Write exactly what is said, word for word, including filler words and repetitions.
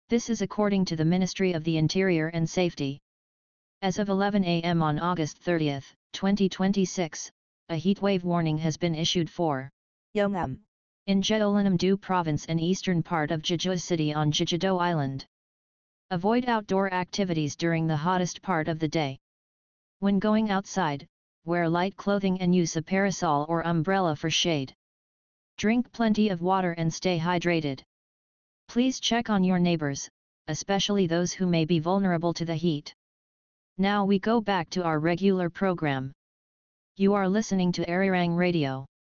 This is according to the Ministry of the Interior and Safety. As of eleven a m on August thirtieth, twenty twenty-six, a heatwave warning has been issued for Yeongnam, in Jeollanam-do Province and eastern part of Jeju City on Jeju-do Island. Avoid outdoor activities during the hottest part of the day. When going outside, wear light clothing and use a parasol or umbrella for shade. Drink plenty of water and stay hydrated. Please check on your neighbors, especially those who may be vulnerable to the heat. Now we go back to our regular program. You are listening to Arirang Radio.